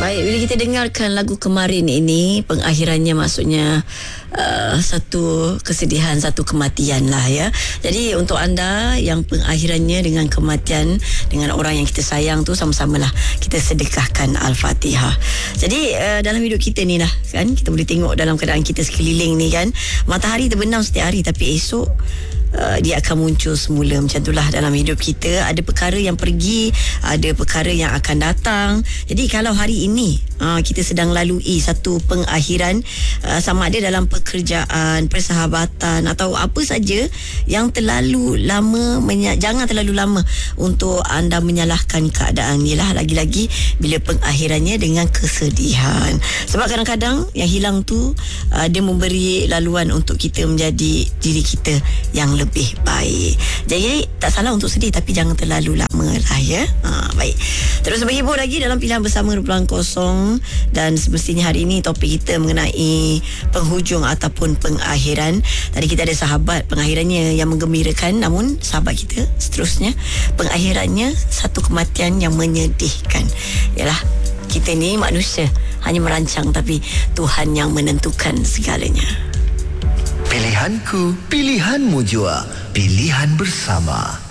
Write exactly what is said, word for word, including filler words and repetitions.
Baik, bila kita dengarkan lagu kemarin ini, pengakhirannya maksudnya uh, satu kesedihan, satu kematian lah ya. Jadi untuk anda yang pengakhirannya dengan kematian, dengan orang yang kita sayang tu, sama-samalah kita sedekahkan Al-Fatihah. Jadi uh, dalam hidup kita ni lah kan, kita boleh tengok dalam keadaan kita sekeliling ni kan, matahari terbenam setiap hari, tapi esok Uh, dia akan muncul semula. Macam itulah dalam hidup kita, ada perkara yang pergi, ada perkara yang akan datang. Jadi kalau hari ini uh, kita sedang lalui satu pengakhiran, uh, sama ada dalam pekerjaan, persahabatan atau apa saja yang terlalu lama, menya- jangan terlalu lama untuk anda menyalahkan keadaan. Ialah lagi-lagi bila pengakhirannya dengan kesedihan. Sebab kadang-kadang yang hilang tu uh, dia memberi laluan untuk kita menjadi diri kita yang lebih baik. Jadi tak salah untuk sedih, tapi jangan terlalu lama lah ya. Ha, baik. Terus berhibur lagi dalam Pilihan Bersama Ruang Kosong, dan semestinya hari ini topik kita mengenai penghujung ataupun pengakhiran. Tadi kita ada sahabat pengakhirannya yang menggembirakan, namun sahabat kita seterusnya pengakhirannya satu kematian yang menyedihkan. Yalah, kita ni manusia hanya merancang, tapi Tuhan yang menentukan segalanya. Pilihanku, pilihanmu jua. Pilihan Bersama.